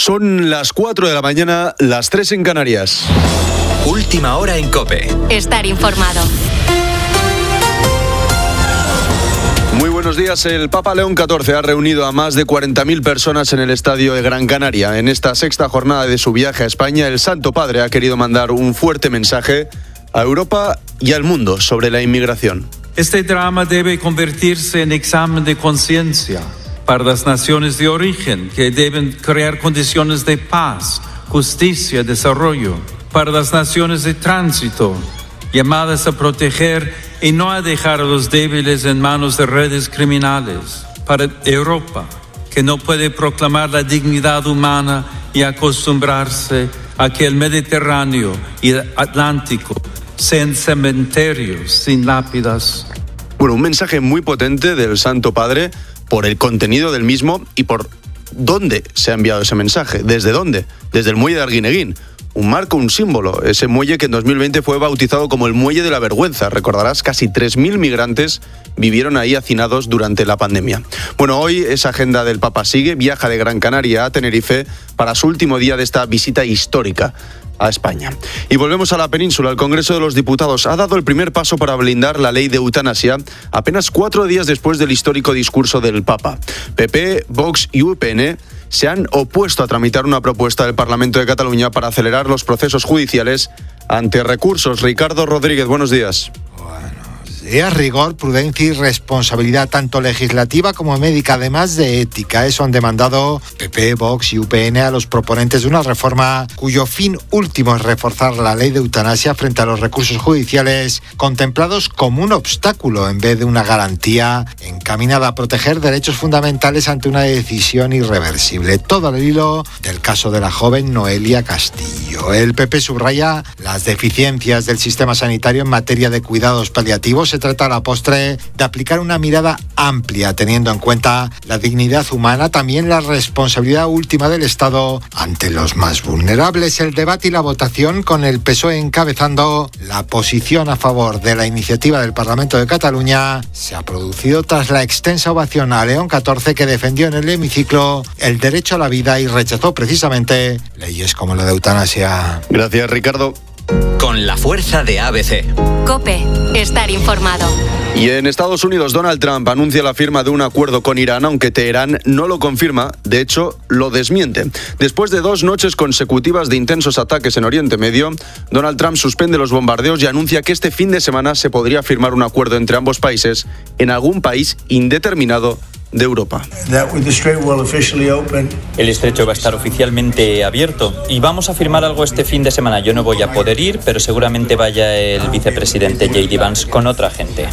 Son las 4 de la mañana, las 3 en Canarias. Última hora en COPE. Estar informado. Muy buenos días. El Papa León XIV ha reunido a más de 40.000 personas en el estadio de Gran Canaria. En esta sexta jornada de su viaje a España, el Santo Padre ha querido mandar un fuerte mensaje a Europa y al mundo sobre la inmigración. Este drama debe convertirse en examen de conciencia para las naciones de origen, que deben crear condiciones de paz, justicia y desarrollo. Para las naciones de tránsito, llamadas a proteger y no a dejar a los débiles en manos de redes criminales. Para Europa, que no puede proclamar la dignidad humana y acostumbrarse a que el Mediterráneo y el Atlántico sean cementerios sin lápidas. Bueno, un mensaje muy potente del Santo Padre por el contenido del mismo y por dónde se ha enviado ese mensaje. ¿Desde dónde? Desde el muelle de Arguineguín. Un marco, un símbolo. Ese muelle que en 2020 fue bautizado como el Muelle de la Vergüenza. Recordarás, casi 3.000 migrantes vivieron ahí hacinados durante la pandemia. Bueno, hoy esa agenda del Papa sigue. Viaja de Gran Canaria a Tenerife para su último día de esta visita histórica a España. Y volvemos a la península. El Congreso de los Diputados ha dado el primer paso para blindar la ley de eutanasia apenas 4 días después del histórico discurso del Papa. PP, Vox y UPN se han opuesto a tramitar una propuesta del Parlamento de Cataluña para acelerar los procesos judiciales ante recursos. Ricardo Rodríguez, buenos días. Rigor, prudencia y responsabilidad tanto legislativa como médica, además de ética. Eso han demandado PP, Vox y UPN a los proponentes de una reforma cuyo fin último es reforzar la ley de eutanasia frente a los recursos judiciales contemplados como un obstáculo en vez de una garantía encaminada a proteger derechos fundamentales ante una decisión irreversible. Todo al hilo del caso de la joven Noelia Castillo. El PP subraya las deficiencias del sistema sanitario en materia de cuidados paliativos. Se trata a la postre de aplicar una mirada amplia, teniendo en cuenta la dignidad humana, también la responsabilidad última del Estado ante los más vulnerables. El debate y la votación, con el PSOE encabezando la posición a favor de la iniciativa del Parlamento de Cataluña, se ha producido tras la extensa ovación a León XIV, que defendió en el hemiciclo el derecho a la vida y rechazó precisamente leyes como la de eutanasia. Gracias, Ricardo. Con la fuerza de ABC. COPE. Estar informado. Y en Estados Unidos, Donald Trump anuncia la firma de un acuerdo con Irán, aunque Teherán no lo confirma, de hecho, lo desmiente. Después de 2 noches consecutivas de intensos ataques en Oriente Medio, Donald Trump suspende los bombardeos y anuncia que este fin de semana se podría firmar un acuerdo entre ambos países en algún país indeterminado de Europa. El estrecho va a estar oficialmente abierto y vamos a firmar algo este fin de semana. Yo no voy a poder ir, pero seguramente vaya el vicepresidente J.D. Vance con otra gente.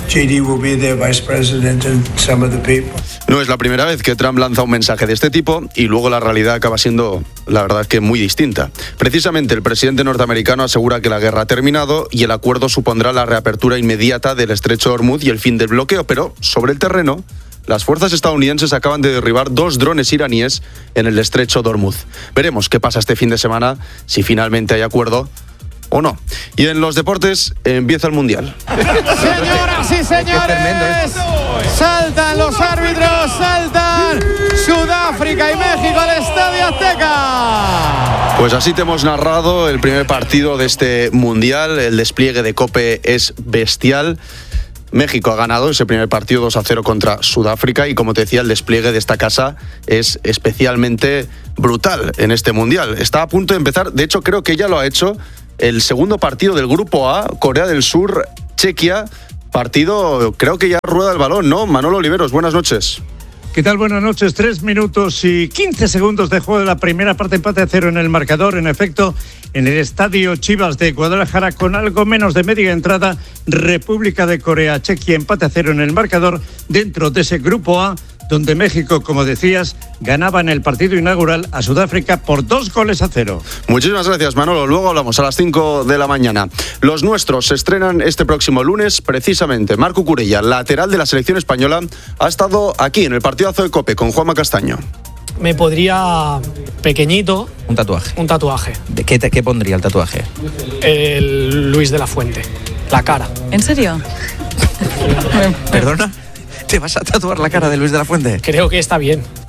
No es la primera vez que Trump lanza un mensaje de este tipo y luego la realidad acaba siendo, la verdad, que muy distinta. Precisamente el presidente norteamericano asegura que la guerra ha terminado y el acuerdo supondrá la reapertura inmediata del estrecho de Hormuz y el fin del bloqueo, pero sobre el terreno, las fuerzas estadounidenses acaban de derribar 2 drones iraníes en el estrecho de Hormuz. Veremos qué pasa este fin de semana, si finalmente hay acuerdo o no. Y en los deportes empieza el Mundial. Señoras y señores, saltan los árbitros, saltan Sudáfrica y México al Estadio Azteca. Pues así te hemos narrado el primer partido de este Mundial. El despliegue de COPE es bestial. México ha ganado ese primer partido 2-0 contra Sudáfrica y, como te decía, el despliegue de esta casa es especialmente brutal en este Mundial. Está a punto de empezar, de hecho creo que ya lo ha hecho, el segundo partido del Grupo A, Corea del Sur, Chequia, partido, creo que ya rueda el balón, ¿no? Manolo Oliveros, buenas noches. ¿Qué tal? Buenas noches. 3 minutos y 15 segundos de juego de la primera parte, empate a 0 en el marcador. En efecto, en el estadio Chivas de Guadalajara, con algo menos de media entrada, República de Corea, Chequia, empate a 0 en el marcador dentro de ese Grupo A, donde México, como decías, ganaba en el partido inaugural a Sudáfrica por 2-0. Muchísimas gracias, Manolo. Luego hablamos a las 5 de la mañana. Los nuestros se estrenan este próximo lunes, precisamente. Marc Cucurella, lateral de la selección española, ha estado aquí en el partidazo de COPE con Juanma Castaño. Me podría pequeñito. Un tatuaje. Un tatuaje. ¿De qué pondría el tatuaje? El Luis de la Fuente. La cara. ¿En serio? ¿Perdona? ¿Te vas a tatuar la cara de Luis de la Fuente? Creo que está bien.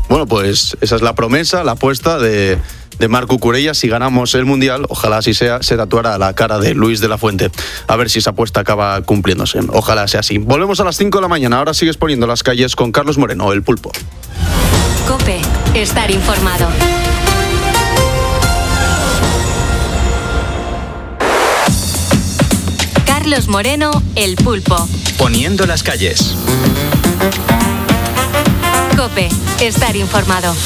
Bueno, pues esa es la promesa, la apuesta de Marc Cucurella. Si ganamos el Mundial, ojalá así sea, se tatuará la cara de Luis de la Fuente. A ver si esa apuesta acaba cumpliéndose. Ojalá sea así. Volvemos a las 5 de la mañana. Ahora sigues poniendo las calles con Carlos Moreno, el Pulpo. COPE. Estar informado. Carlos Moreno, el Pulpo. Poniendo las calles. COPE. Estar informado.